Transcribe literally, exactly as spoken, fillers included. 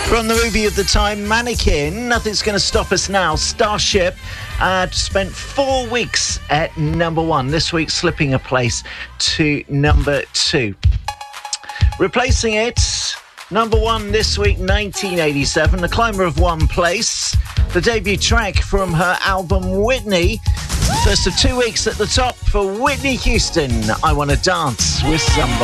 From the movie of the time, Mannequin, Nothing's Gonna Stop Us Now, Starship, uh, spent four weeks at number one. This week, slipping a place to number two. Replacing it, number one this week, nineteen eighty-seven, the climber of one place, the debut track from her album Whitney. First of two weeks at the top for Whitney Houston, I Wanna Dance with Somebody.